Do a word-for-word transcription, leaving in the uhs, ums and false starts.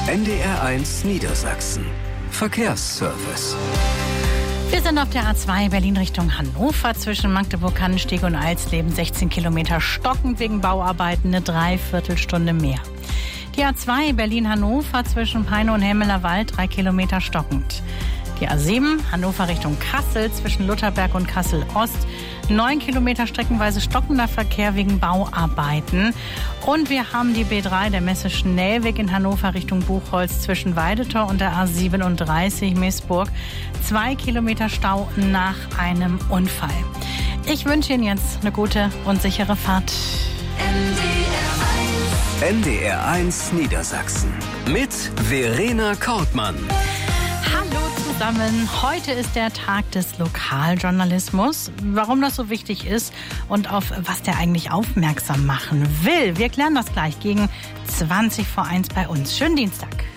N D R eins Niedersachsen. Verkehrsservice. Wir sind auf der A zwei Berlin Richtung Hannover zwischen Magdeburg-Kannensteg und Alsleben. sechzehn Kilometer stockend wegen Bauarbeiten, eine Dreiviertelstunde mehr. Die A zwei Berlin-Hannover zwischen Peine und Hemmeler Wald, drei Kilometer stockend. Die A sieben Hannover Richtung Kassel zwischen Lutherberg und Kassel-Ost. neun Kilometer streckenweise stockender Verkehr wegen Bauarbeiten. Und wir haben die B drei, der Messe-Schnellweg in Hannover Richtung Buchholz zwischen Weidetor und der A siebenunddreißig Meßburg. Zwei Kilometer Stau nach einem Unfall. Ich wünsche Ihnen jetzt eine gute und sichere Fahrt. N D R eins Niedersachsen mit Verena Kortmann. Hallo zusammen. Heute ist der Tag des Lokaljournalismus. Warum das so wichtig ist und auf was der eigentlich aufmerksam machen will, wir klären das gleich gegen zwanzig vor eins bei uns. Schönen Dienstag.